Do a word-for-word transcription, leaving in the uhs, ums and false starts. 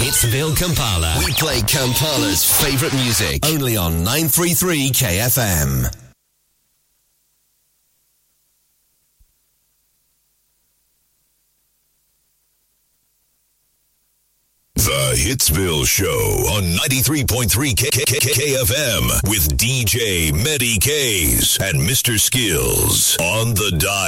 Hitsville, Kampala. We play Kampala's favourite music. Only on nine thirty-three K F M. The Hitsville Show on ninety-three point three K F M with D J Medi K's and Mister Skills on the dial.